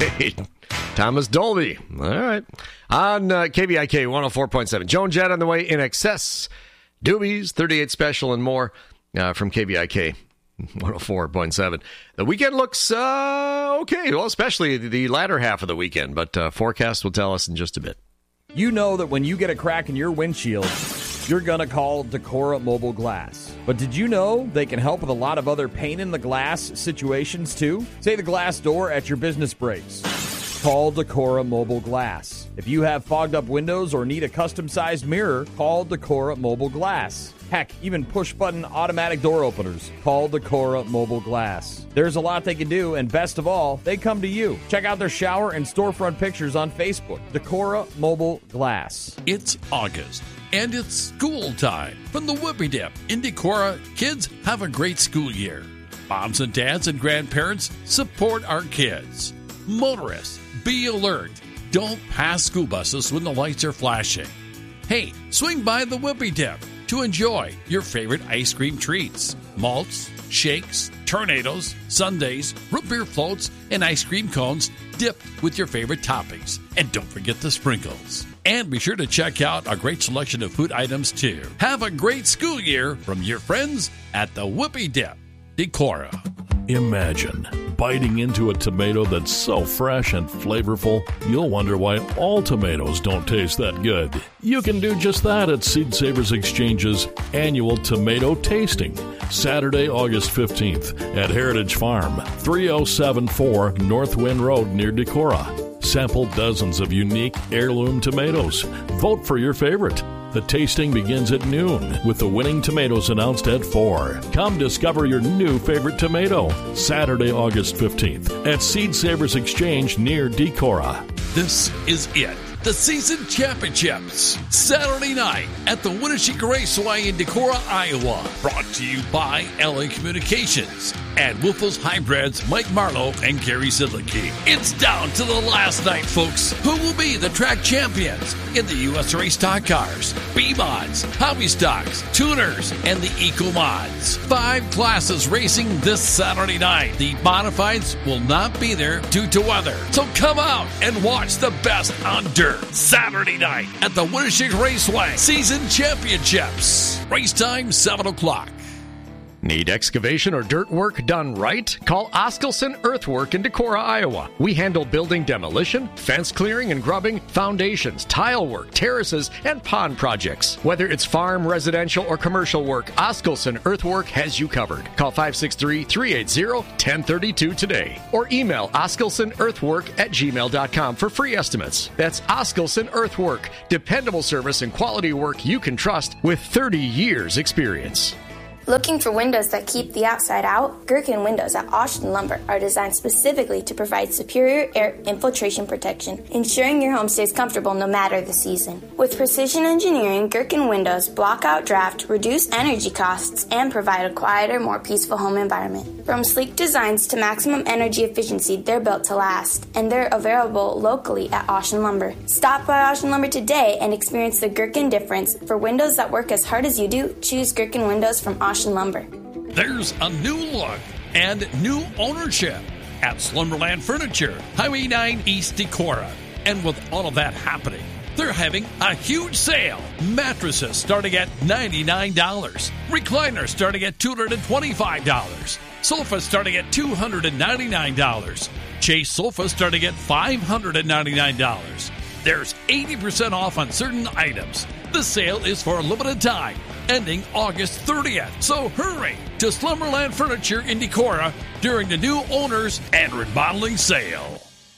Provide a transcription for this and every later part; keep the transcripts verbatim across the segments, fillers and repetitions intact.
Okay. Thomas Dolby. All right. On uh, K V I K one oh four point seven. Joan Jett on the way in excess. Doobies, thirty-eight Special, and more uh, from K V I K one oh four point seven. The weekend looks uh, okay. Well, especially the latter half of the weekend, but uh, forecast will tell us in just a bit. You know that when you get a crack in your windshield, you're going to call Decora Mobile Glass. But did you know they can help with a lot of other pain-in-the-glass situations, too? Say the glass door at your business breaks. Call Decora Mobile Glass. If you have fogged-up windows or need a custom-sized mirror, call Decora Mobile Glass. Heck, even push-button automatic door openers. Call Decora Mobile Glass. There's a lot they can do, and best of all, they come to you. Check out their shower and storefront pictures on Facebook. Decora Mobile Glass. It's August, and it's school time. From the Whippy Dip in Decorah, kids have a great school year. Moms and dads and grandparents support our kids. Motorists, be alert. Don't pass school buses when the lights are flashing. Hey, swing by the Whippy Dip to enjoy your favorite ice cream treats. Malts, shakes, tornadoes, sundaes, root beer floats, and ice cream cones dipped with your favorite toppings. And don't forget the sprinkles. And be sure to check out our great selection of food items, too. Have a great school year from your friends at the Whippy Dip, Decorah. Imagine biting into a tomato that's so fresh and flavorful, you'll wonder why all tomatoes don't taste that good. You can do just that at Seed Savers Exchange's annual tomato tasting, Saturday, August fifteenth at Heritage Farm, three oh seven four North Wind Road near Decorah. Sample dozens of unique heirloom tomatoes. Vote for your favorite. The tasting begins at noon, with the winning tomatoes announced at four. Come discover your new favorite tomato, Saturday, August fifteenth, at Seed Savers Exchange near Decorah. This is it. The season championships, Saturday night at the Winneshiek Raceway in Decorah, Iowa. Brought to you by L A Communications and Wolfos Hybrids, Mike Marlowe and Gary Sidlicki. It's down to the last night, folks. Who will be the track champions in the U S Race Stock Cars, B-Mods, Hobby Stocks, Tuners, and the Eco Mods? Five classes racing this Saturday night. The modifieds will not be there due to weather. So come out and watch the best on dirt. Saturday night at the Winneshiek Raceway Season Championships. Race time, seven o'clock. Need excavation or dirt work done right? Call Oskelson Earthwork in Decorah, Iowa. We handle building demolition, fence clearing and grubbing, foundations, tile work, terraces, and pond projects. Whether it's farm, residential, or commercial work, Oskelson Earthwork has you covered. Call five six three, three eight zero, one zero three two today or email oskelsonearthwork at gmail dot com for free estimates. That's Oskelson Earthwork, dependable service and quality work you can trust with thirty years experience. Looking for windows that keep the outside out? Gherkin windows at Austin Lumber are designed specifically to provide superior air infiltration protection, ensuring your home stays comfortable no matter the season. With precision engineering, Gherkin windows block out draft, reduce energy costs, and provide a quieter, more peaceful home environment. From sleek designs to maximum energy efficiency, they're built to last, and they're available locally at Austin Lumber. Stop by Austin Lumber today and experience the Gherkin difference. For windows that work as hard as you do, choose Gherkin windows from Austin Lumber. There's a new look and new ownership at Slumberland Furniture, Highway nine East Decorah. And with all of that happening, they're having a huge sale. Mattresses starting at ninety-nine dollars. Recliners starting at two hundred twenty-five dollars. Sofas starting at two hundred ninety-nine dollars. Chase sofas starting at five hundred ninety-nine dollars. There's eighty percent off on certain items. The sale is for a limited time, ending August thirtieth. So hurry to Slumberland Furniture in Decorah during the new owners and remodeling sale.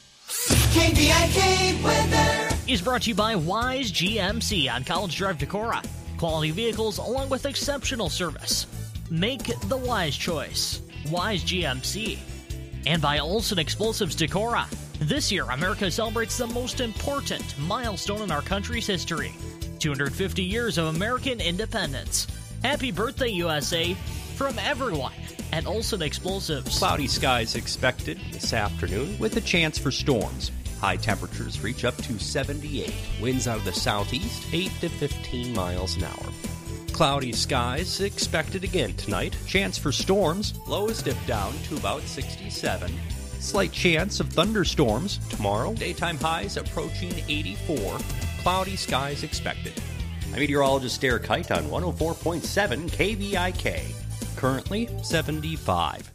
K V I K weather is brought to you by Wise G M C on College Drive, Decorah. Quality vehicles along with exceptional service. Make the wise choice. Wise G M C. And by Olson Explosives Decorah. This year, America celebrates the most important milestone in our country's history. two hundred fifty years of American independence. Happy birthday, U S A, from everyone at Olson Explosives. Cloudy skies expected this afternoon with a chance for storms. High temperatures reach up to seventy-eight. Winds out of the southeast, eight to fifteen miles an hour. Cloudy skies expected again tonight. Chance for storms. Lows dip down to about sixty-seven. Slight chance of thunderstorms tomorrow. Daytime highs approaching eighty-four. Cloudy skies expected. I'm meteorologist Derek Height on one oh four point seven K V I K. Currently seventy-five.